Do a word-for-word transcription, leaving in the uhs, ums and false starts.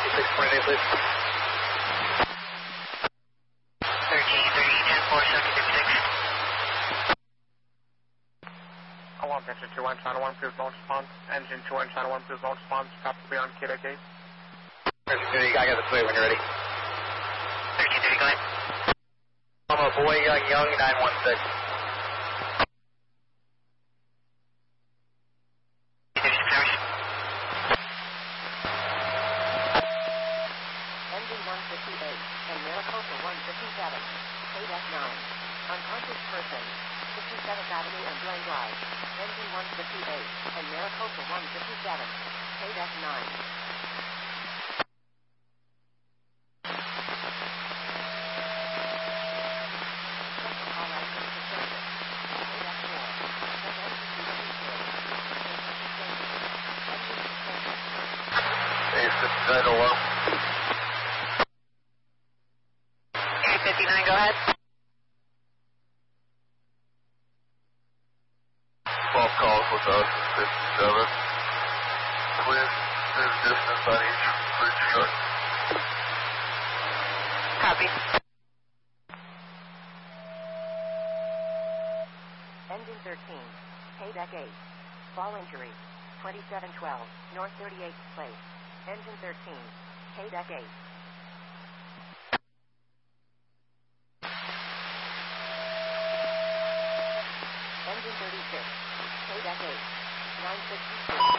six twenty-eight, please. thirteen, thirty, ten, four, seven, fifty-six. Alarm engine two one, channel one, please launch response. Engine two one, channel one, please launch response. Copy to be on K deck eight. thirteen thirty, I got the play when you're ready. thirteen thirty, go ahead. I'm a boy, young, young, nine one six. Engine one fifty-eight and Maricopa one fifty-seven. K deck nine. Unconscious person. fifty-seventh Avenue and Glen Drive. Engine one fifty-eight and Maricopa one fifty-seven. K deck nine. Right alarm. eight fifty-nine, go ahead. twelve calls with us, fifty-seven. Please, there's distance on each bridge truck. Copy. Engine thirteen. K deck eight. Fall injury. twenty-seven twelve. North thirty-eighth Place. Engine thirteen. K deck eight. Engine thirty-six. K deck eight. nine sixty-three.